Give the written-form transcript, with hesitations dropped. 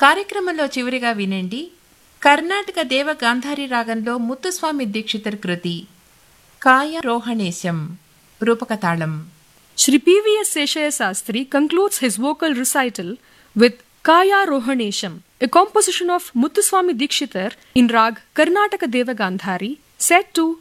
కార్యక్రమంలో చివరిగా వినండి కర్ణాటక దేవ గాంధారి రాగంలో ముత్తుస్వామి దీక్షితర్ కృతి కాయారోహణేశం రూపకతాళం. Shri P.V.S. Seshaya Sastri concludes his vocal recital with Kaya Rohanesham, a composition of Muthuswami Dikshitar in Rag Karnataka Deva Gandhari, set to